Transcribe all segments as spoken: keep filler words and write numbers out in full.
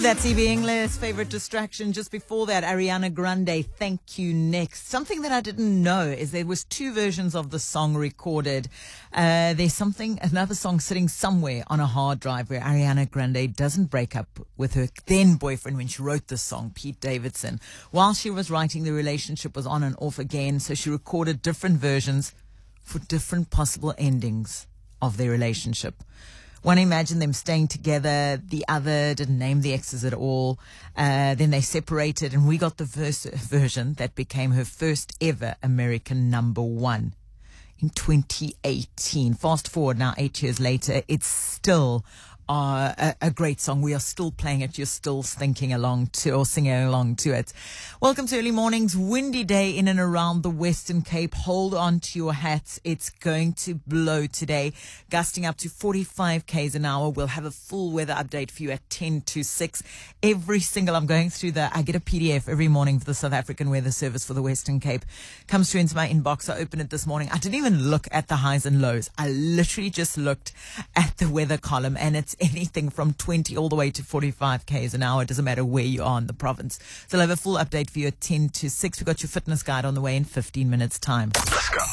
That's Evie English, favorite distraction. Just before that, Ariana Grande, Thank You Next. Something that I didn't know is there was two versions of the song recorded. Uh, there's something, another song sitting somewhere on a hard drive where Ariana Grande doesn't break up with her then boyfriend when she wrote this song, Pete Davidson. While she was writing, the relationship was on and off again, so she recorded different versions for different possible endings of their relationship. One imagined them staying together. The other didn't name the exes at all. Uh, then they separated, and we got the verse, version that became her first ever American number one in twenty eighteen. Fast forward now, eight years later, it's still uh, a, a great song. We are still playing it. You're still thinking along to or singing along to it. Welcome to Early Mornings. Windy day in and around the Western Cape. Hold on to your hats. It's going to blow today, gusting up to forty-five kays an hour. We'll have a full weather update for you at ten to six. Every single, I'm going through the, I get a P D F every morning for the South African Weather Service for the Western Cape. Comes through into my inbox. I opened it this morning. I didn't even look at the highs and lows. I literally just looked at the weather column, and it's anything from twenty all the way to forty-five kays an hour. It doesn't matter where you are in the province. So I'll have a full update for you at ten to six. We've got your fitness guide on the way in fifteen minutes time. Let's go.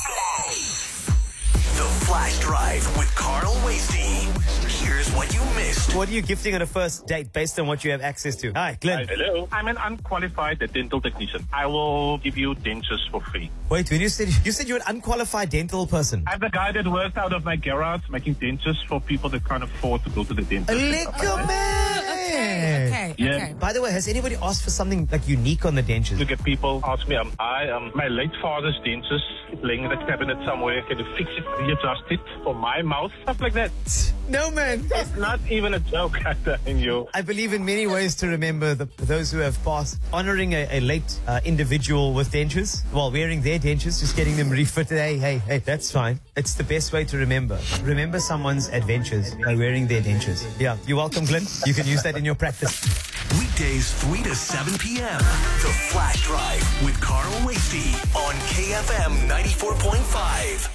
The Flash Drive with Carl Wasey. Here's what you missed. What are you gifting on a first date based on what you have access to? Hi, Glenn. Hi, hello. I'm an unqualified dental technician. I will give you dentures for free. Wait, when you said you said you're an unqualified dental person. I'm the guy that works out of my garage making dentures for people that can't afford to go to the dentist. Liquor man. Okay, okay, Yeah. okay. By the way, has anybody asked for something like unique on the dentures? You get people ask me, um, I am my late father's dentures laying in a cabinet somewhere. Can you fix it, readjust it for my mouth? Stuff like that. No, man. It's not even a joke, I'm telling you. I believe in many ways to remember the, those who have passed. Honoring a, a late uh, individual with dentures while wearing their dentures, just getting them refitted. Hey, hey, hey, that's fine. It's the best way to remember. Remember someone's adventures by wearing their dentures. Yeah, you're welcome, Glenn. You can use that in your practice. Weekdays three to seven p.m. The Flash Drive with Carl Wasey on K F M ninety-four point five.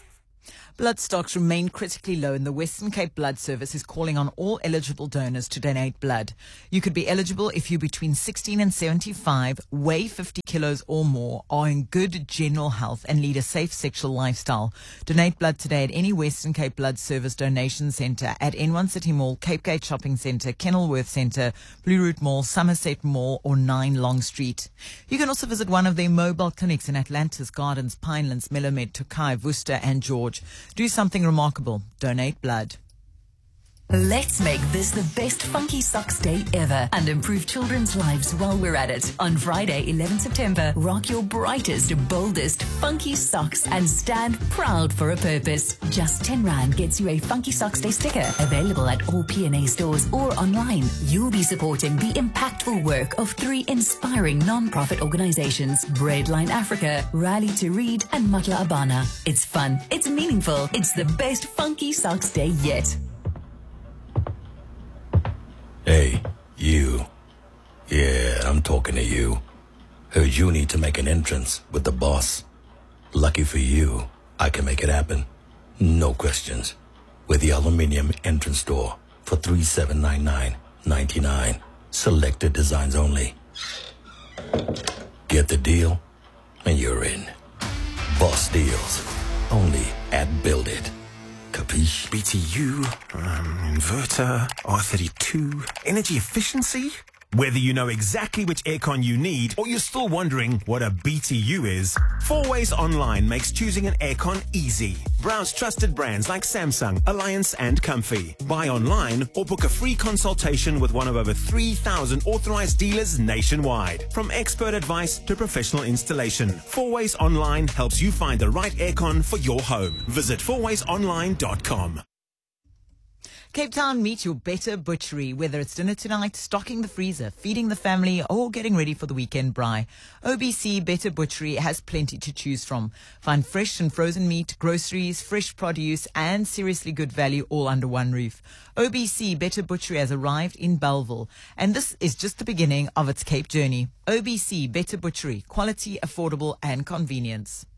Blood stocks remain critically low, and the Western Cape Blood Service is calling on all eligible donors to donate blood. You could be eligible if you're between sixteen and seventy-five, weigh fifty kilos or more, are in good general health, and lead a safe sexual lifestyle. Donate blood today at any Western Cape Blood Service donation centre at N one City Mall, Cape Gate Shopping Centre, Kenilworth Centre, Blue Route Mall, Somerset Mall, or nine Long Street. You can also visit one of their mobile clinics in Atlantis Gardens, Pinelands, Melomed, Tokai, Worcester, and George. Do something remarkable. Donate blood. Let's make this the best Funky Socks Day ever and improve children's lives while we're at it. On Friday, eleventh September, rock your brightest, boldest Funky Socks and stand proud for a purpose. Just ten rand gets you a Funky Socks Day sticker, available at all P and A stores or online. You'll be supporting the impactful work of three inspiring non-profit organizations, Breadline Africa, Rally to Read, and Matla Abana. It's fun, it's meaningful, it's the best Funky Socks Day yet. Hey, you. Yeah, I'm talking to you. Heard you need to make an entrance with the boss. Lucky for you, I can make it happen. No questions. With the aluminium entrance door for three seven nine nine ninety-nine. Selected designs only. Get the deal, and you're in. Boss deals. Only at Build It. Capiche? B T U, um, inverter, R thirty-two, energy efficiency. Whether you know exactly which aircon you need or you're still wondering what a B T U is, Four Ways Online makes choosing an aircon easy. Browse trusted brands like Samsung, Alliance and Comfy. Buy online or book a free consultation with one of over three thousand authorized dealers nationwide. From expert advice to professional installation, Four Ways Online helps you find the right aircon for your home. Visit four ways online dot com. Cape Town, meet your better butchery. Whether it's dinner tonight, stocking the freezer, feeding the family, or getting ready for the weekend braai, O B C Better Butchery has plenty to choose from. Find fresh and frozen meat, groceries, fresh produce, and seriously good value all under one roof. O B C Better Butchery has arrived in Bellville, and this is just the beginning of its Cape journey. O B C Better Butchery, quality, affordable, and convenience.